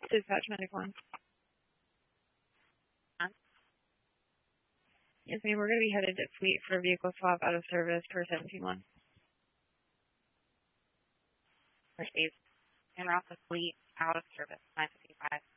Dispatch Medic 1. Yes, ma'am, we're going to be headed to Fleet for a vehicle swap out of service for 17-1. Received. En route to Fleet, out of service, 955.